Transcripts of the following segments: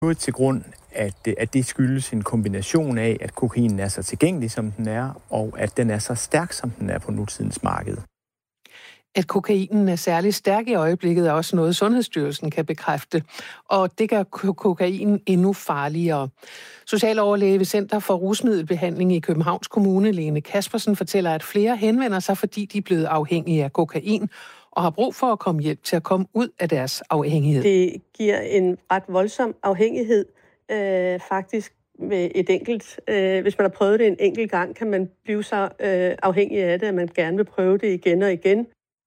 til grund, at det skyldes en kombination af, at kokainen er så tilgængelig, som den er, og at den er så stærk, som den er på nutidens marked. At kokainen er særlig stærk i øjeblikket er også noget, Sundhedsstyrelsen kan bekræfte, og det gør kokain endnu farligere. Socialoverlæge ved Center for Rusmiddelbehandling i Københavns Kommune, Lene Kaspersen, fortæller, at flere henvender sig, fordi de er blevet afhængige af kokain, og har brug for at komme hjælp til at komme ud af deres afhængighed. Det giver en ret voldsom afhængighed, faktisk med et enkelt. Hvis man har prøvet det en enkelt gang, kan man blive så afhængig af det, at man gerne vil prøve det igen og igen.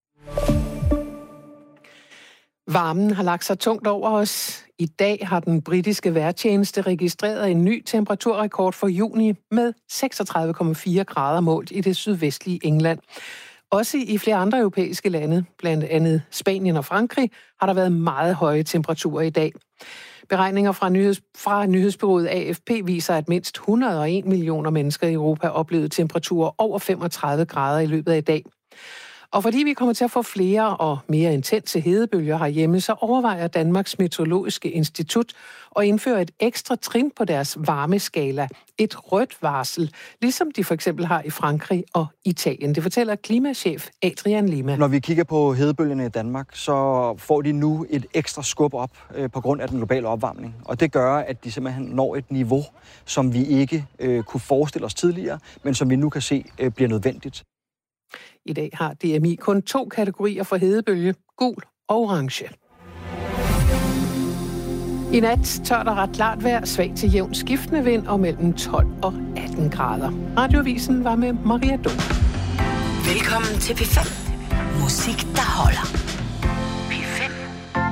Varmen har lagt sig tungt over os. I dag har den britiske vejrtjeneste registreret en ny temperaturrekord for juni med 36,4 grader målt i det sydvestlige England. Også i flere andre europæiske lande, blandt andet Spanien og Frankrig, har der været meget høje temperaturer i dag. Beregninger fra nyhedsbureauet AFP viser, at mindst 101 millioner mennesker i Europa oplevede temperaturer over 35 grader i løbet af i dag. Og fordi vi kommer til at få flere og mere intense hedebølger herhjemme, så overvejer Danmarks Meteorologiske Institut at indføre et ekstra trin på deres varmeskala. Et rødt varsel, ligesom de for eksempel har i Frankrig og Italien. Det fortæller klimachef Adrian Lima. Når vi kigger på hedebølgerne i Danmark, så får de nu et ekstra skub op på grund af den globale opvarmning. Og det gør, at de simpelthen når et niveau, som vi ikke kunne forestille os tidligere, men som vi nu kan se bliver nødvendigt. I dag har DMI kun 2 kategorier for hedebølge, gul og orange. I nat tør der ret klart vejr, svag til jævn skiftende vind og mellem 12 og 18 grader. Radioavisen var med Maria Dom. Velkommen til P5. Musik, der holder.